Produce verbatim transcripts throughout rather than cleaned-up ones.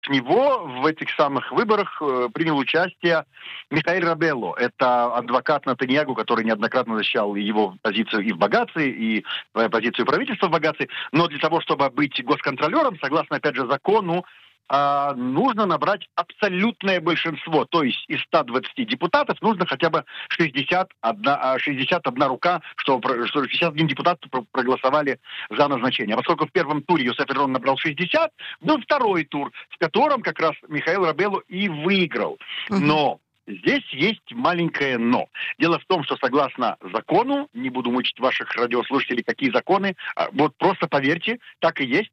него в этих самых выборах э, принял участие Михаил Рабелло. Это адвокат Нетаньяху, который неоднократно защищал его позицию и в Багаце, и э, позицию правительства в Багаце. Но для того, чтобы быть госконтролером, согласно, опять же, закону, э, нужно набрать абсолютное большинство. То есть из ста двадцати депутатов нужно хотя бы шестьдесят одна, шестьдесят одна рука, чтобы, чтобы шестьдесят один депутат проголосовали за назначение. А поскольку в первом туре Йосеф Элрон набрал шестьдесят, был второй тур, в котором как раз Михаил Рабелло и выиграл. Но здесь есть маленькое «но». Дело в том, что согласно закону, не буду мучить ваших радиослушателей, какие законы, вот просто поверьте, так и есть,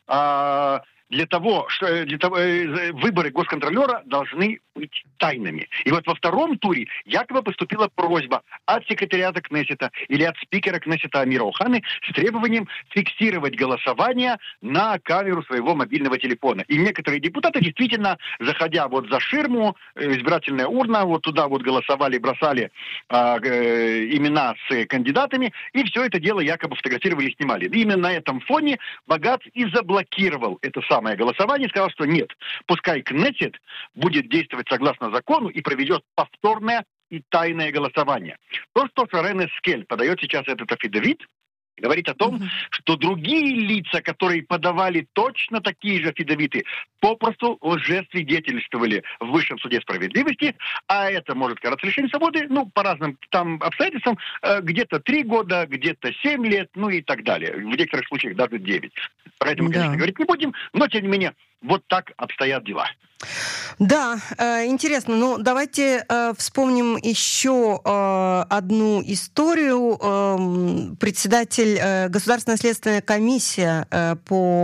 для того, что для того, э, выборы госконтролера должны быть тайными. И вот во втором туре якобы поступила просьба от секретариата Кнессета или от спикера Кнессета Амира Оханы с требованием фиксировать голосование на камеру своего мобильного телефона. И некоторые депутаты действительно, заходя вот за ширму, э, избирательная урна, вот туда вот голосовали, бросали э, э, имена с кандидатами, и все это дело якобы фотографировали и снимали. И именно на этом фоне Багац и заблокировал это самое голосование, сказал, что нет, пускай Кнессет будет действовать согласно закону и проведет повторное и тайное голосование. То, что Шарен Эскель подает сейчас этот афидевит, говорит о том, mm-hmm. что другие лица, которые подавали точно такие же афидевиты, попросту лжесвидетельствовали в Высшем суде справедливости, а это может караться лишением свободы, ну, по разным там обстоятельствам, э, где-то три года, где-то семь лет, ну и так далее. В некоторых случаях даже девять. Про это мы, конечно, да. говорить не будем, но, тем не менее, вот так обстоят дела. Да, э, интересно. Ну, давайте э, вспомним еще э, одну историю. Э, председатель э, Государственная следственная комиссия э,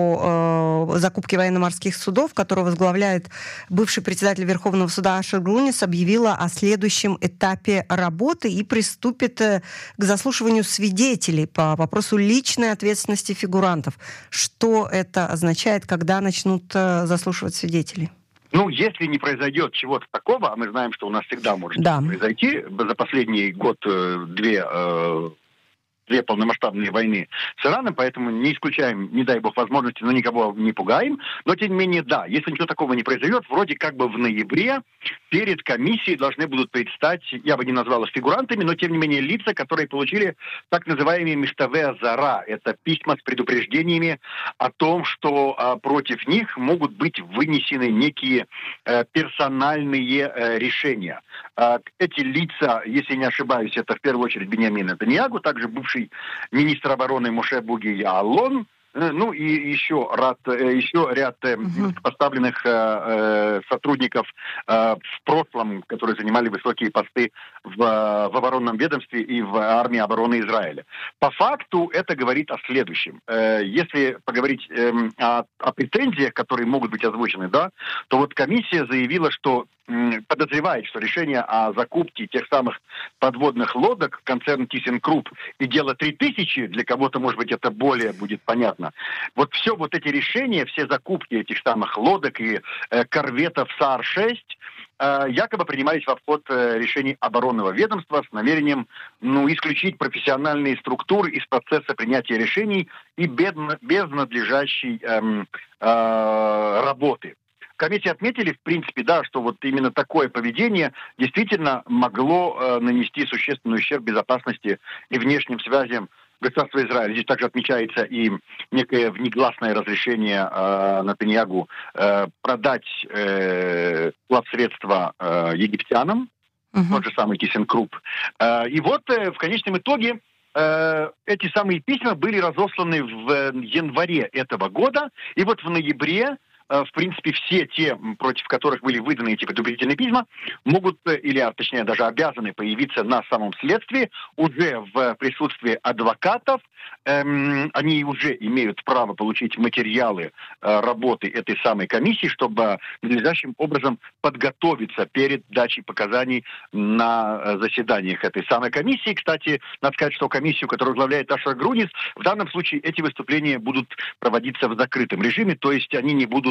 по э, закупке военно-морских судов, которую возглавляет бывший председатель Верховного суда Ашер Грунис, объявила о следующем этапе работы и приступит э, к заслушиванию свидетелей по вопросу личной ответственности фигурантов. Что это означает, когда начнут э, заслушивать свидетелей? Ну, если не произойдет чего-то такого, а мы знаем, что у нас всегда может да. произойти, за последний год э, две, э, две полномасштабные войны с Ираном, поэтому не исключаем, не дай бог, возможности, но никого не пугаем. Но, тем не менее, да, если ничего такого не произойдет, вроде как бы в ноябре перед комиссией должны будут предстать, я бы не назвал их фигурантами, но, тем не менее, лица, которые получили так называемые миштаве азара. Это письма с предупреждениями о том, что а, против них могут быть вынесены некие а, персональные а, решения. А, эти лица, если не ошибаюсь, это в первую очередь Биньямин Нетаньяху, также бывший министр обороны Моше Буги Яалон, ну и еще ряд, еще ряд uh-huh. поставленных э, сотрудников э, в прошлом, которые занимали высокие посты в, в оборонном ведомстве и в армии обороны Израиля. По факту это говорит о следующем. Э, если поговорить э, о, о претензиях, которые могут быть озвучены, да, то вот комиссия заявила, что подозревает, что решение о закупке тех самых подводных лодок концерн ThyssenKrupp и дело три тысячи, для кого-то, может быть, это более будет понятно. Вот все вот эти решения, все закупки этих самых лодок и э, корветов САР шесть э, якобы принимались в обход э, решений оборонного ведомства с намерением ну, исключить профессиональные структуры из процесса принятия решений и без, без надлежащей э, э, работы. Комиссии отметили, в принципе, да, что вот именно такое поведение действительно могло э, нанести существенный ущерб безопасности и внешним связям государства Израиля. Здесь также отмечается и некое внегласное разрешение э, Нетаньяху э, продать э, плацсредства э, египтянам, uh-huh. тот же самый ThyssenKrupp. Э, и вот э, в конечном итоге э, эти самые письма были разосланы в январе этого года, и вот в ноябре в принципе, все те, против которых были выданы эти предупредительные письма, могут, или, точнее, даже обязаны появиться на самом следствии уже в присутствии адвокатов. Эм, они уже имеют право получить материалы э, работы этой самой комиссии, чтобы надлежащим образом подготовиться перед дачей показаний на заседаниях этой самой комиссии. Кстати, надо сказать, что комиссию, которую возглавляет Ашер Грунис, в данном случае эти выступления будут проводиться в закрытом режиме, то есть они не будут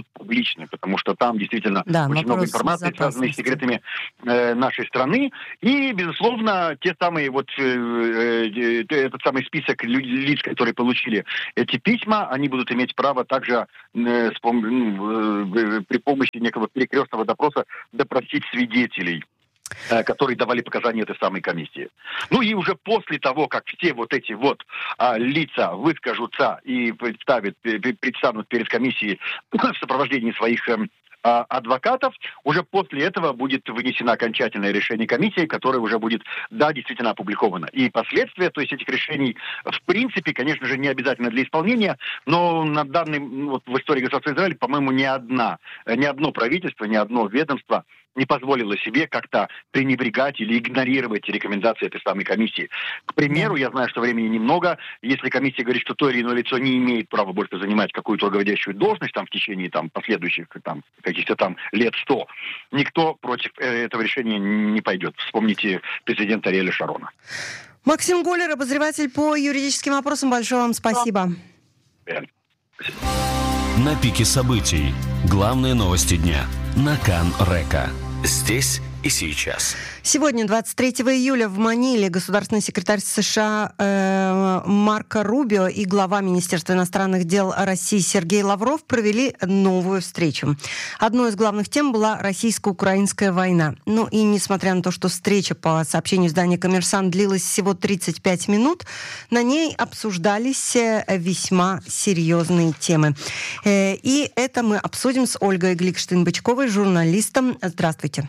публичны, потому что там действительно да, очень много информации, связанной с секретами э, нашей страны. И, безусловно, те самые вот э, э, этот самый список лиц, которые получили эти письма, они будут иметь право также э, с пом- ну, э, при помощи некого перекрестного допроса допросить свидетелей, которые давали показания этой самой комиссии. Ну и уже после того, как все вот эти вот а, лица выскажутся и представят, предстанут перед комиссией в сопровождении своих а, адвокатов, уже после этого будет вынесено окончательное решение комиссии, которое уже будет, да, действительно опубликовано. И последствия, то есть этих решений, в принципе, конечно же, не обязательно для исполнения, но на данный, вот в истории государства Израиль, по-моему, ни одна, ни одно правительство, ни одно ведомство не позволило себе как-то пренебрегать или игнорировать рекомендации этой самой комиссии. К примеру, я знаю, что времени немного. Если комиссия говорит, что то или иное лицо не имеет права больше занимать какую-то руководящую должность там, в течение там, последующих там, каких-то там лет сто, никто против этого решения не пойдет. Вспомните президента Ариэля Шарона. Максим Голер, обозреватель по юридическим вопросам. Большое вам спасибо. Реально. Спасибо. На пике событий. Главные новости дня. На Кан-Река. Здесь и сейчас. Сегодня, двадцать третьего июля, в Маниле государственный секретарь США э, Марко Рубио и глава Министерства иностранных дел России Сергей Лавров провели новую встречу. Одной из главных тем была российско-украинская война. Ну и несмотря на то, что встреча, по сообщению издания «Коммерсант», длилась всего тридцать пять минут, на ней обсуждались весьма серьезные темы. Э, и это мы обсудим с Ольгой Гликштейн-Бычковой, журналистом. Здравствуйте.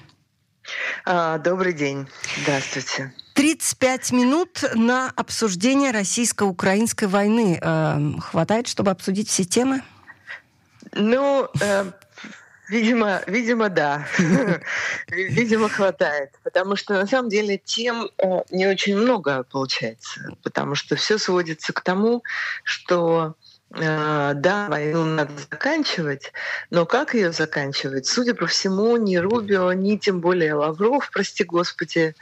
Добрый день. Здравствуйте. тридцать пять минут на обсуждение российско-украинской войны. Э, хватает, чтобы обсудить все темы? Ну, э, видимо, видимо, да. Видимо, хватает. Потому что, на самом деле, тем не очень много получается. Потому что все сводится к тому, что да, войну надо заканчивать, но как ее заканчивать? Судя по всему, ни Рубио, ни тем более Лавров, прости господи,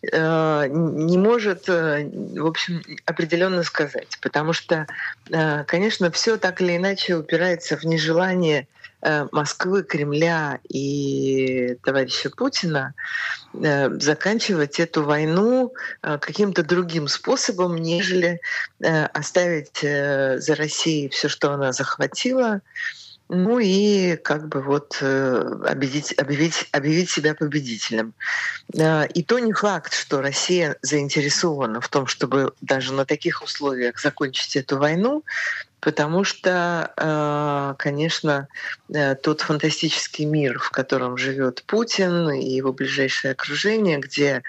не может, в общем, определенно сказать. Потому что, конечно, все так или иначе упирается в нежелание Москвы, Кремля и товарища Путина заканчивать эту войну каким-то другим способом, нежели оставить за Россией все, что она захватила, ну и как бы вот объявить, объявить, объявить себя победителем. И то не факт, что Россия заинтересована в том, чтобы даже на таких условиях закончить эту войну, потому что, конечно, тот фантастический мир, в котором живет Путин и его ближайшее окружение, где,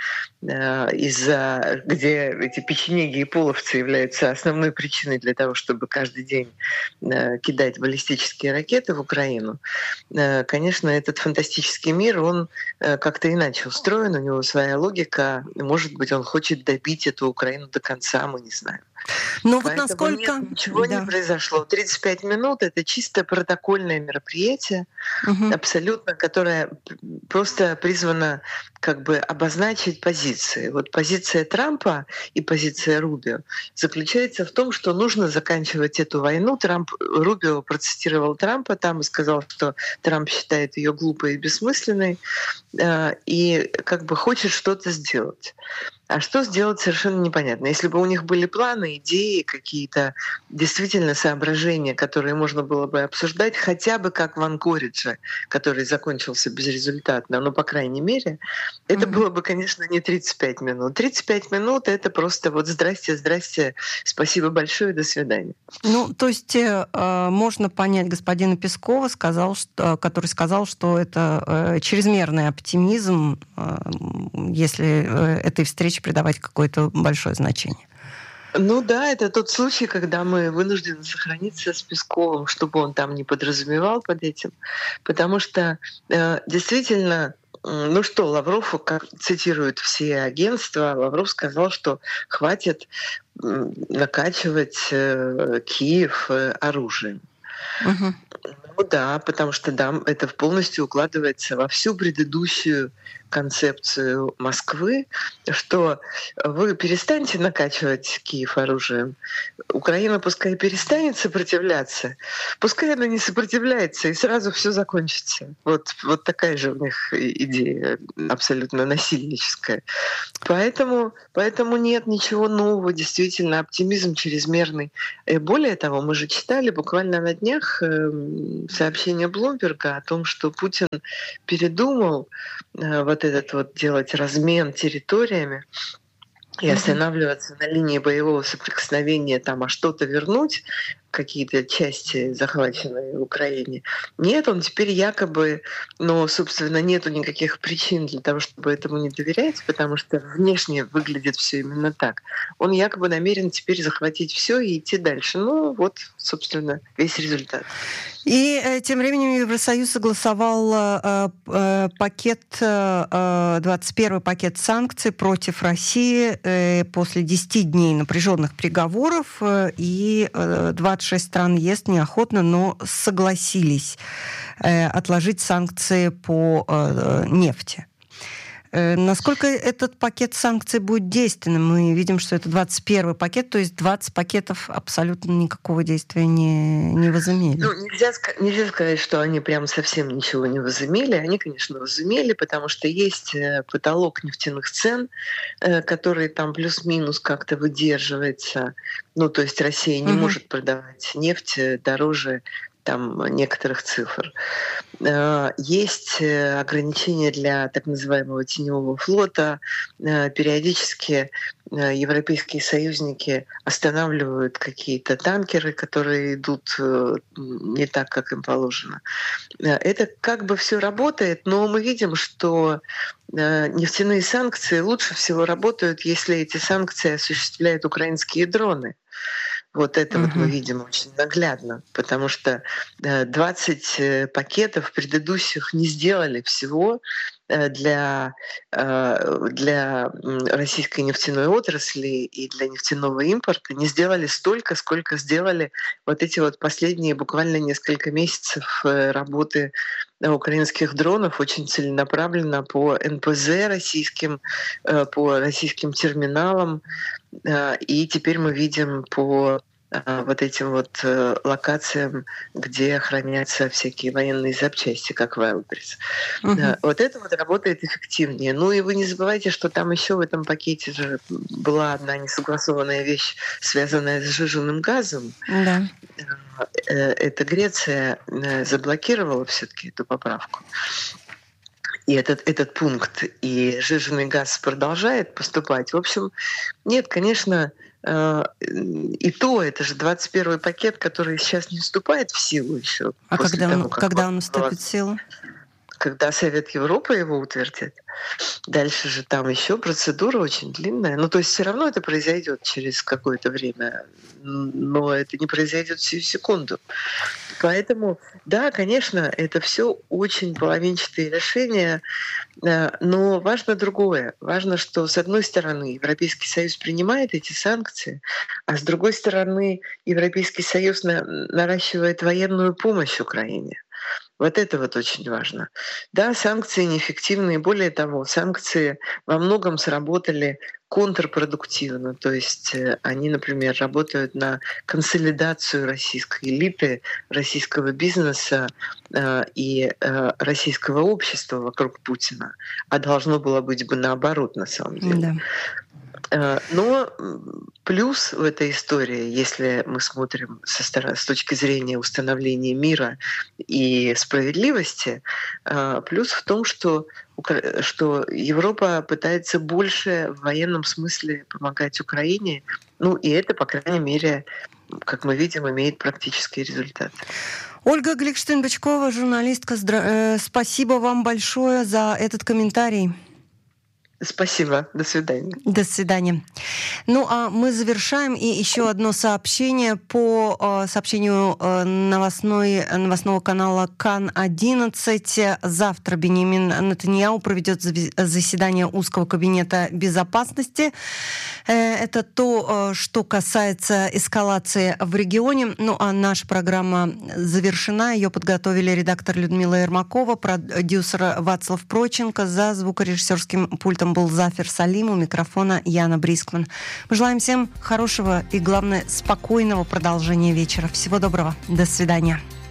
из-за, где эти печенеги и половцы являются основной причиной для того, чтобы каждый день кидать баллистические ракеты в Украину, конечно, этот фантастический мир, он как-то иначе устроен, у него своя логика, может быть, он хочет добить эту Украину до конца, мы не знаем. Но вот насколько... Нет, ничего да. не произошло. тридцать пять минут — это чисто протокольное мероприятие, угу. абсолютно, которое просто призвано как бы обозначить позиции. Вот позиция Трампа и позиция Рубио заключается в том, что нужно заканчивать эту войну. Трамп, Рубио процитировал Трампа там и сказал, что Трамп считает ее глупой и бессмысленной, и как бы хочет что-то сделать. А что сделать, совершенно непонятно. Если бы у них были планы, идеи, какие-то действительно соображения, которые можно было бы обсуждать, хотя бы как в Анкоридже, который закончился безрезультатно, но по крайней мере, это mm-hmm. было бы, конечно, не тридцать пять минут. тридцать пять минут — это просто вот здрасте, здрасте, спасибо большое, до свидания. Ну, то есть э, можно понять господина Пескова, сказал, что, который сказал, что это э, чрезмерный оптимизм, э, если э, этой встрече придавать какое-то большое значение. Ну да, это тот случай, когда мы вынуждены сохраниться с Песковым, чтобы он там не подразумевал под этим. Потому что э, действительно, ну что, Лавров, как цитируют все агентства, Лавров сказал, что хватит накачивать э, Киев э, оружием. Угу. Ну да, потому что да, это полностью укладывается во всю предыдущую концепцию Москвы, что вы перестаньте накачивать Киев оружием, Украина пускай перестанет сопротивляться, пускай она не сопротивляется, и сразу все закончится. Вот, вот такая же у них идея, абсолютно насильническая. Поэтому, поэтому нет ничего нового, действительно, оптимизм чрезмерный. И более того, мы же читали буквально на днях сообщение Блумберга о том, что Путин передумал вот этот вот делать размен территориями и останавливаться на линии боевого соприкосновения, там, а что-то вернуть, какие-то части, захваченные в Украине. Нет, он теперь якобы, но, собственно, нету никаких причин для того, чтобы этому не доверять, потому что внешне выглядит все именно так. Он якобы намерен теперь захватить все и идти дальше. Ну, вот, собственно, весь результат. И э, тем временем Евросоюз согласовал э, э, пакет, э, двадцать первый пакет санкций против России э, после десяти дней напряженных переговоров, э, и э, двадцать шесть стран ЕС неохотно, но согласились э, отложить санкции по э, нефти. Насколько этот пакет санкций будет действенным? Мы видим, что это двадцать первый пакет, то есть двадцать пакетов абсолютно никакого действия не, не возымели. Ну, нельзя, нельзя сказать, что они прям совсем ничего не возымели. Они, конечно, возымели, потому что есть потолок нефтяных цен, который там плюс-минус как-то выдерживается. Ну, то есть Россия не угу. может продавать нефть дороже там некоторых цифр. Есть ограничения для так называемого теневого флота. Периодически европейские союзники останавливают какие-то танкеры, которые идут не так, как им положено. Это как бы все работает, но мы видим, что нефтяные санкции лучше всего работают, если эти санкции осуществляют украинские дроны. Вот это uh-huh. вот мы видим очень наглядно, потому что двадцать пакетов предыдущих не сделали всего для, для российской нефтяной отрасли и для нефтяного импорта, не сделали столько, сколько сделали вот эти вот последние буквально несколько месяцев работы украинских дронов очень целенаправленно по эн пэ зэ российским, по российским терминалам. И теперь мы видим по вот этим вот локациям, где хранятся всякие военные запчасти, как Wildberries. Uh-huh. Вот это вот работает эффективнее. Ну и вы не забывайте, что там еще в этом пакете же была одна несогласованная вещь, связанная с сжиженным газом. Uh-huh. Это Греция заблокировала все-таки эту поправку. И этот, этот пункт, и сжиженный газ продолжает поступать. В общем, нет, конечно, и то, это же двадцать первый пакет, который сейчас не вступает в силу еще. А когда, того, он, когда он вступит в силу? Когда Совет Европы его утвердит. Дальше же там еще процедура очень длинная. Ну, то есть все равно это произойдет через какое-то время, но это не произойдет всю секунду. Поэтому, да, конечно, это все очень половинчатые решения, но важно другое. Важно, что, с одной стороны, Европейский Союз принимает эти санкции, а с другой стороны, Европейский Союз наращивает военную помощь Украине. Вот это вот очень важно. Да, санкции неэффективны, более того, санкции во многом сработали контрпродуктивно. То есть они, например, работают на консолидацию российской элиты, российского бизнеса э, и э, российского общества вокруг Путина. А должно было быть бы наоборот, на самом деле. Да. Но плюс в этой истории, если мы смотрим со стороны, с точки зрения установления мира и справедливости, плюс в том, что, что Европа пытается больше в военном смысле помогать Украине. Ну и это, по крайней мере, как мы видим, имеет практический результат. Ольга Гликштейн-Бычкова, журналистка, здра... спасибо вам большое за этот комментарий. Спасибо. До свидания. До свидания. Ну, а мы завершаем. И еще одно сообщение по э, сообщению э, новостной, новостного канала Кан одиннадцать. Завтра Биньямин Нетаньяху проведет заседание узкого кабинета безопасности. Э, это то, э, что касается эскалации в регионе. Ну, а наша программа завершена. Ее подготовили редактор Людмила Ермакова, продюсер Вацлав Проченко. За звукорежиссерским пультом был Зафир Салим, у микрофона Яна Брискман. Мы желаем всем хорошего и, главное, спокойного продолжения вечера. Всего доброго. До свидания.